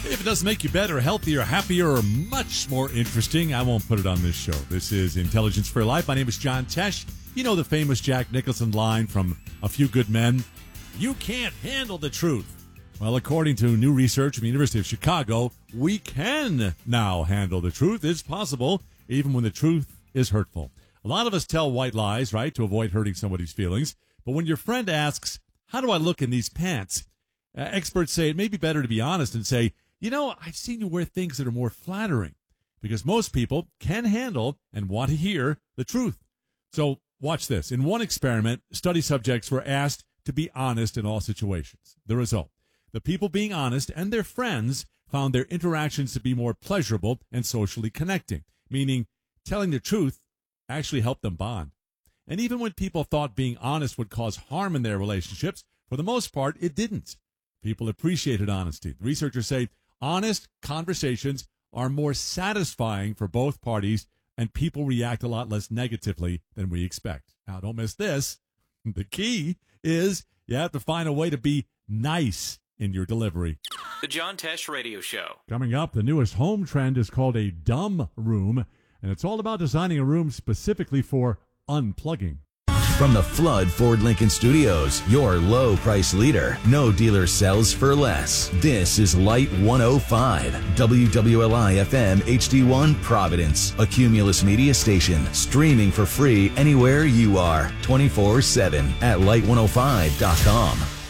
If it doesn't make you better, healthier, happier, or much more interesting, I won't put it on this show. This is Intelligence for Life. My name is John Tesh. You know the famous Jack Nicholson line from A Few Good Men. You can't handle the truth. Well, according to new research from the University of Chicago, we can now handle the truth. It's possible, even when the truth is hurtful. A lot of us tell white lies, right, to avoid hurting somebody's feelings. But when your friend asks, how do I look in these pants? Experts say it may be better to be honest and say, you know, I've seen you wear things that are more flattering, because most people can handle and want to hear the truth. So watch this. In one experiment, study subjects were asked to be honest in all situations. The result, the people being honest and their friends found their interactions to be more pleasurable and socially connecting, meaning telling the truth actually helped them bond. And even when people thought being honest would cause harm in their relationships, for the most part, it didn't. People appreciated honesty. The researchers say honest conversations are more satisfying for both parties, and people react a lot less negatively than we expect. Now, don't miss this. The key is you have to find a way to be nice in your delivery. The John Tesh Radio Show. Coming up, the newest home trend is called a dumb room, and it's all about designing a room specifically for unplugging. From the Flood Ford Lincoln Studios, your low price leader. No dealer sells for less. This is Light 105, WWLI FM HD1 Providence, a Cumulus media station, streaming for free anywhere you are, 24/7 at light105.com.